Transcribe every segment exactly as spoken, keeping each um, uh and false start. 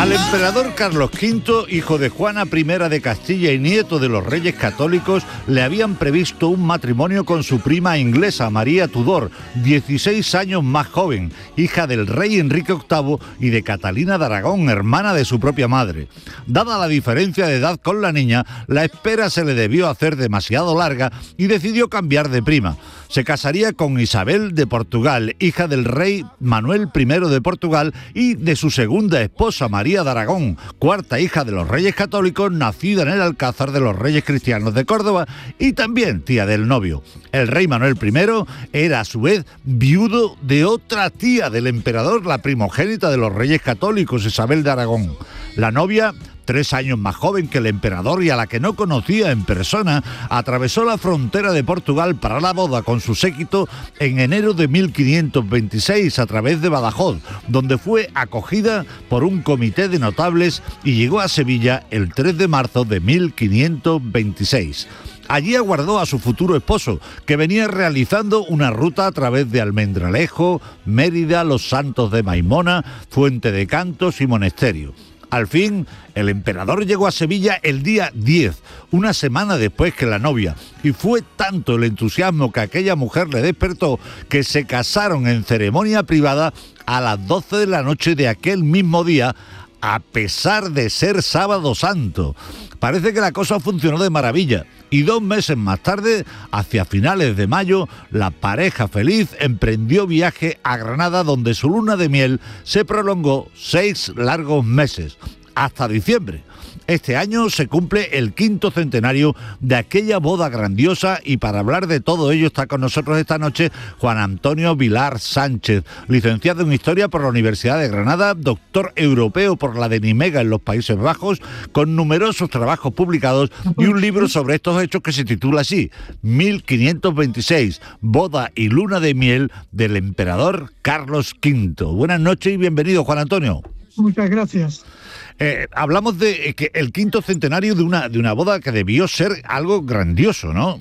Al emperador Carlos quinto, hijo de Juana primera de Castilla y nieto de los reyes católicos, le habían previsto un matrimonio con su prima inglesa, María Tudor, dieciséis años más joven, hija del rey Enrique octavo y de Catalina de Aragón, hermana de su propia madre. Dada la diferencia de edad con la niña, la espera se le debió hacer demasiado larga y decidió cambiar de prima. Se casaría con Isabel de Portugal, hija del rey Manuel primero de Portugal y de su segunda esposa, María de Aragón, cuarta hija de los reyes católicos, nacida en el Alcázar de los Reyes Cristianos de Córdoba y también tía del novio. El rey Manuel primero era a su vez viudo de otra tía del emperador, la primogénita de los reyes católicos, Isabel de Aragón. La novia, tres años más joven que el emperador y a la que no conocía en persona, atravesó la frontera de Portugal para la boda con su séquito en enero de mil quinientos veintiséis a través de Badajoz, donde fue acogida por un comité de notables y llegó a Sevilla el tres de marzo de mil quinientos veintiséis. Allí aguardó a su futuro esposo, que venía realizando una ruta a través de Almendralejo, Mérida, Los Santos de Maimona, Fuente de Cantos y Monesterio. Al fin, el emperador llegó a Sevilla el día diez, una semana después que la novia, y fue tanto el entusiasmo que aquella mujer le despertó que se casaron en ceremonia privada a las doce de la noche de aquel mismo día, a pesar de ser sábado santo. Parece que la cosa funcionó de maravilla y dos meses más tarde, hacia finales de mayo, la pareja feliz emprendió viaje a Granada, donde su luna de miel se prolongó seis largos meses, hasta diciembre. Este año se cumple el quinto centenario de aquella boda grandiosa y para hablar de todo ello está con nosotros esta noche Juan Antonio Vilar Sánchez, licenciado en Historia por la Universidad de Granada, doctor europeo por la de Nimega en los Países Bajos, con numerosos trabajos publicados y un libro sobre estos hechos que se titula así, mil quinientos veintiséis, Boda y Luna de Miel del emperador Carlos quinto. Buenas noches y bienvenido, Juan Antonio. Muchas gracias. Eh, hablamos de que el quinto centenario de una, de una boda que debió ser algo grandioso, ¿no?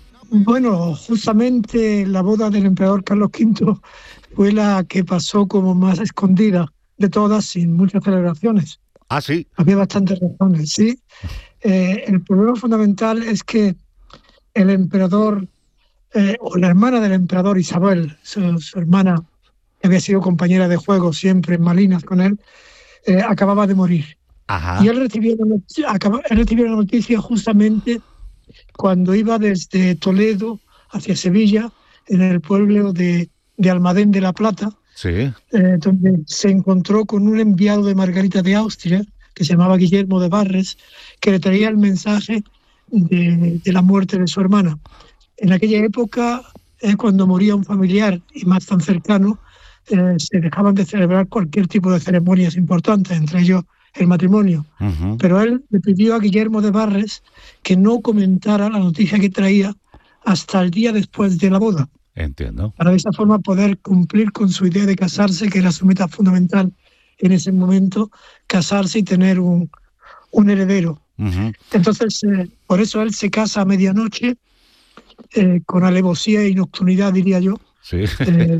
Bueno, justamente la boda del emperador Carlos quinto fue la que pasó como más escondida de todas, sin muchas celebraciones. Ah, sí. Había bastantes razones, sí. Eh, el problema fundamental es que el emperador, eh, o la hermana del emperador, Isabel, su, su hermana, que había sido compañera de juego siempre en Malinas con él, eh, acababa de morir. Ajá. Y él recibió, la noticia, acaba, él recibió la noticia justamente cuando iba desde Toledo hacia Sevilla, en el pueblo de, de Almadén de la Plata, sí. eh, donde se encontró con un enviado de Margarita de Austria, que se llamaba Guillermo de Barres, que le traía el mensaje de, de la muerte de su hermana. En aquella época, eh, cuando moría un familiar, y más tan cercano, eh, se dejaban de celebrar cualquier tipo de ceremonias importantes, entre ellos el matrimonio. Uh-huh. Pero él le pidió a Guillermo de Barres que no comentara la noticia que traía hasta el día después de la boda. Entiendo. Para de esa forma poder cumplir con su idea de casarse, que era su meta fundamental en ese momento, casarse y tener un, un heredero. Uh-huh. Entonces, eh, por eso él se casa a medianoche, eh, con alevosía y nocturnidad, diría yo. Sí. Eh,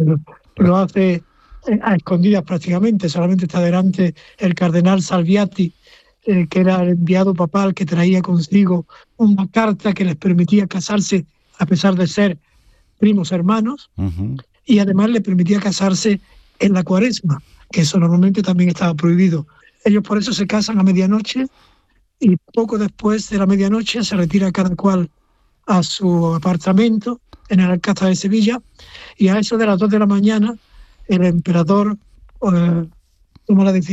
lo hace a escondidas prácticamente, solamente está delante el cardenal Salviati, eh, que era el enviado papal que traía consigo una carta que les permitía casarse a pesar de ser primos hermanos, uh-huh. y además le permitía casarse en la cuaresma, que eso normalmente también estaba prohibido. Ellos por eso se casan a medianoche y poco después de la medianoche se retira cada cual a su apartamento en el Alcázar de Sevilla, y a eso de las dos de la mañana el emperador eh, toma la decisión